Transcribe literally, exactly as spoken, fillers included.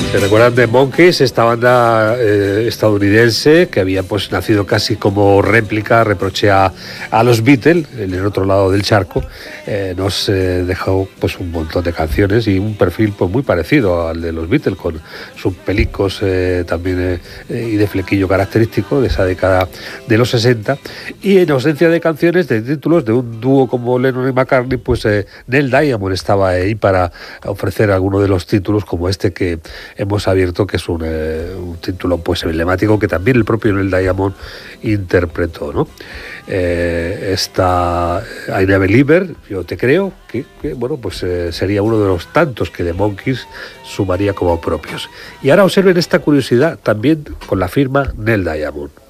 ¿Se recuerdan de Monkees, esta banda eh, estadounidense que había pues nacido casi como réplica, reproche a, a los Beatles en el otro lado del charco? Eh, nos eh, dejó pues un montón de canciones y un perfil pues muy parecido al de los Beatles, con sus pelicos eh, también eh, y de flequillo característico de esa década de los sesenta, y en ausencia de canciones, de títulos de un dúo como Lennon y McCartney, pues eh, Neil Diamond estaba ahí para ofrecer alguno de los títulos como este que hemos abierto, que es un, eh, un título pues emblemático que también el propio Neil Diamond interpretó, ¿no? Eh, esta I Never Believer, yo te creo, que, que bueno, pues eh, sería uno de los tantos que The Monkees sumaría como propios. Y ahora observen esta curiosidad también con la firma Neil Diamond.